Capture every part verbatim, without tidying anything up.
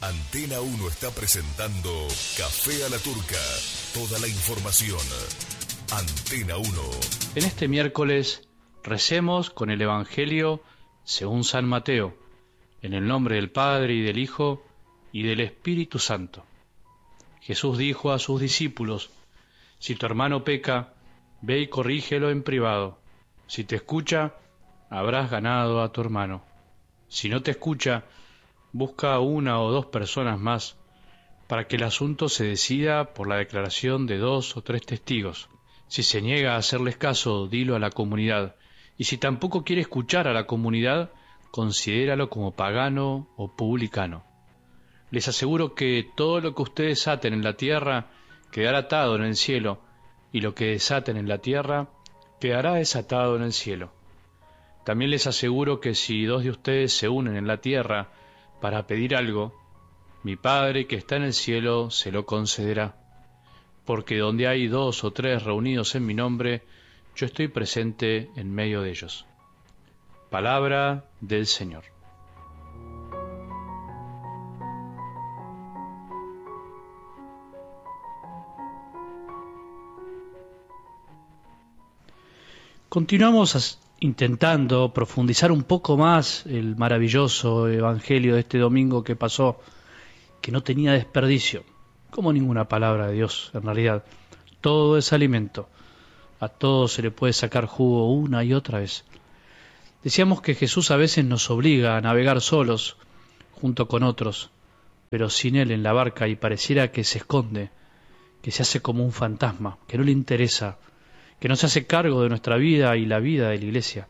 Antena uno está presentando Café a la Turca. Toda la información. Antena uno. En este miércoles recemos con el Evangelio según San Mateo, en el nombre del Padre y del Hijo y del Espíritu Santo. Jesús dijo a sus discípulos: si tu hermano peca, ve y corrígelo en privado. Si te escucha, habrás ganado a tu hermano. Si no te escucha, busca a una o dos personas más para que el asunto se decida por la declaración de dos o tres testigos. Si se niega a hacerles caso, dilo a la comunidad. Y si tampoco quiere escuchar a la comunidad, considéralo como pagano o publicano. Les aseguro que todo lo que ustedes aten en la tierra quedará atado en el cielo, y lo que desaten en la tierra quedará desatado en el cielo. También les aseguro que si dos de ustedes se unen en la tierra para pedir algo, mi Padre que está en el cielo se lo concederá. Porque donde hay dos o tres reunidos en mi nombre, yo estoy presente en medio de ellos. Palabra del Señor. Continuamos intentando profundizar un poco más el maravilloso evangelio de este domingo que pasó, que no tenía desperdicio, como ninguna palabra de Dios en realidad. Todo es alimento, a todo se le puede sacar jugo una y otra vez. Decíamos que Jesús a veces nos obliga a navegar solos, junto con otros, pero sin Él en la barca, y pareciera que se esconde, que se hace como un fantasma, que no le interesa, que no se hace cargo de nuestra vida y la vida de la Iglesia.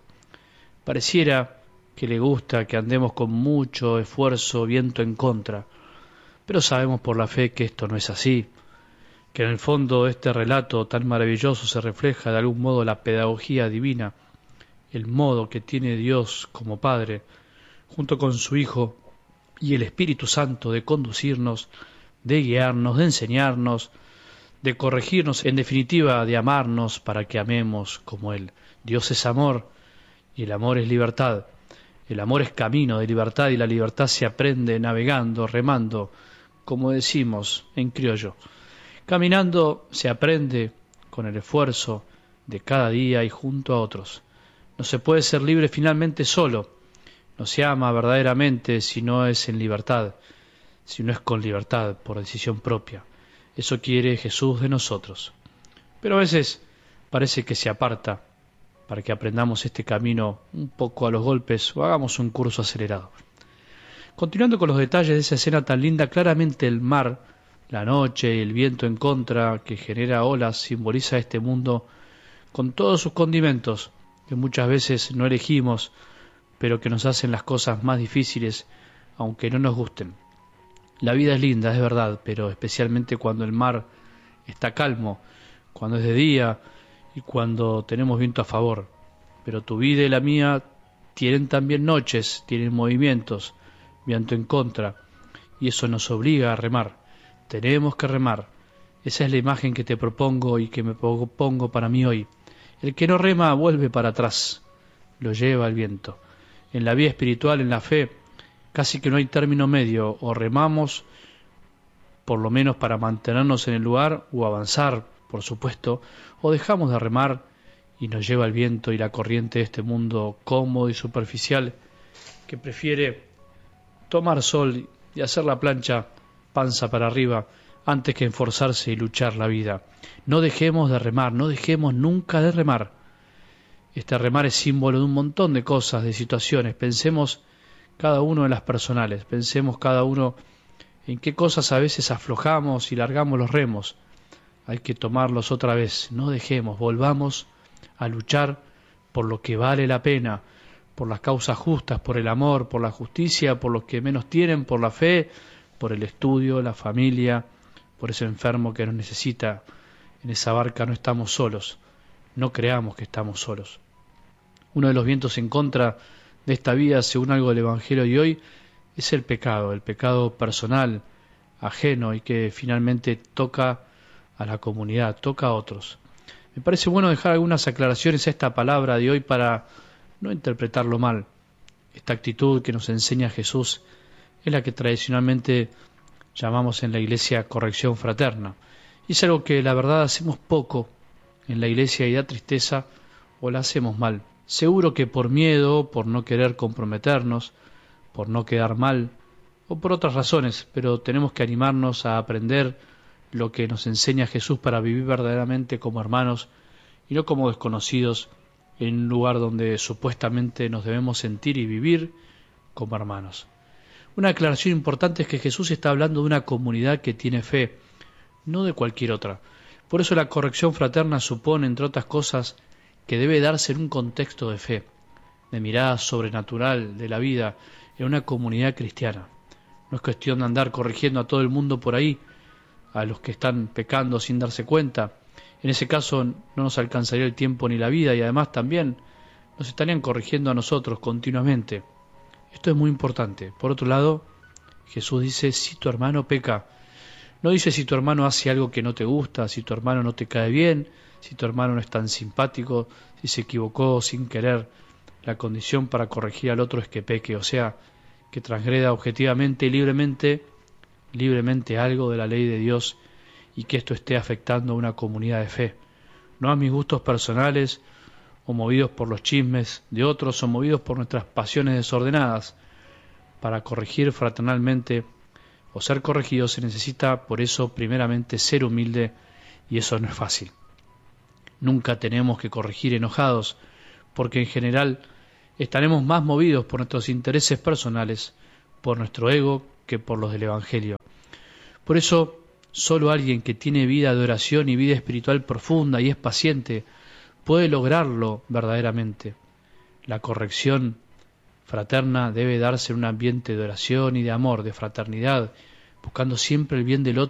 Pareciera que le gusta que andemos con mucho esfuerzo, viento en contra, pero sabemos por la fe que esto no es así, que en el fondo de este relato tan maravilloso se refleja de algún modo la pedagogía divina, el modo que tiene Dios como Padre, junto con su Hijo y el Espíritu Santo, de conducirnos, de guiarnos, de enseñarnos, de corregirnos, en definitiva de amarnos para que amemos como Él. Dios es amor y el amor es libertad. El amor es camino de libertad y la libertad se aprende navegando, remando, como decimos en criollo. Caminando se aprende con el esfuerzo de cada día y junto a otros. No se puede ser libre finalmente solo. No se ama verdaderamente si no es en libertad, si no es con libertad por decisión propia. Eso quiere Jesús de nosotros. Pero a veces parece que se aparta para que aprendamos este camino un poco a los golpes o hagamos un curso acelerado. Continuando con los detalles de esa escena tan linda, claramente el mar, la noche y el viento en contra que genera olas simboliza este mundo con todos sus condimentos que muchas veces no elegimos, pero que nos hacen las cosas más difíciles aunque no nos gusten. La vida es linda, es verdad, pero especialmente cuando el mar está calmo, cuando es de día y cuando tenemos viento a favor. Pero tu vida y la mía tienen también noches, tienen movimientos, viento en contra, y eso nos obliga a remar. Tenemos que remar. Esa es la imagen que te propongo y que me propongo para mí hoy. El que no rema vuelve para atrás, lo lleva el viento. En la vida espiritual, en la fe, casi que no hay término medio, o remamos por lo menos para mantenernos en el lugar o avanzar, por supuesto, o dejamos de remar y nos lleva el viento y la corriente de este mundo cómodo y superficial que prefiere tomar sol y hacer la plancha panza para arriba antes que esforzarse y luchar la vida. No dejemos de remar, no dejemos nunca de remar. Este remar es símbolo de un montón de cosas, de situaciones. Pensemos cada uno en las personales, pensemos cada uno en qué cosas a veces aflojamos y largamos los remos. Hay que tomarlos otra vez, no dejemos, volvamos a luchar por lo que vale la pena, por las causas justas, por el amor, por la justicia, por los que menos tienen, por la fe, por el estudio, la familia, por ese enfermo que nos necesita. En esa barca no estamos solos, no creamos que estamos solos. Uno de los vientos en contra de esta vida, según algo del Evangelio de hoy, es el pecado, el pecado personal, ajeno y que finalmente toca a la comunidad, toca a otros. Me parece bueno dejar algunas aclaraciones a esta palabra de hoy para no interpretarlo mal. Esta actitud que nos enseña Jesús es la que tradicionalmente llamamos en la iglesia corrección fraterna. Y es algo que la verdad hacemos poco en la iglesia y da tristeza o la hacemos mal. Seguro que por miedo, por no querer comprometernos, por no quedar mal o por otras razones, pero tenemos que animarnos a aprender lo que nos enseña Jesús para vivir verdaderamente como hermanos y no como desconocidos en un lugar donde supuestamente nos debemos sentir y vivir como hermanos. Una aclaración importante es que Jesús está hablando de una comunidad que tiene fe, no de cualquier otra. Por eso la corrección fraterna supone, entre otras cosas, que debe darse en un contexto de fe, de mirada sobrenatural de la vida en una comunidad cristiana. No es cuestión de andar corrigiendo a todo el mundo por ahí, a los que están pecando sin darse cuenta. En ese caso no nos alcanzaría el tiempo ni la vida y además también nos estarían corrigiendo a nosotros continuamente. Esto es muy importante. Por otro lado, Jesús dice, si tu hermano peca, no dice si tu hermano hace algo que no te gusta, si tu hermano no te cae bien, si tu hermano no es tan simpático, si se equivocó sin querer. La condición para corregir al otro es que peque, o sea, que transgreda objetivamente y libremente, libremente algo de la ley de Dios y que esto esté afectando a una comunidad de fe. No a mis gustos personales o movidos por los chismes de otros o movidos por nuestras pasiones desordenadas. Para corregir fraternalmente o ser corregido se necesita por eso primeramente ser humilde y eso no es fácil. Nunca tenemos que corregir enojados porque en general estaremos más movidos por nuestros intereses personales, por nuestro ego que por los del Evangelio. Por eso solo alguien que tiene vida de oración y vida espiritual profunda y es paciente puede lograrlo verdaderamente. La corrección fraterna debe darse en un ambiente de oración y de amor, de fraternidad, buscando siempre el bien del otro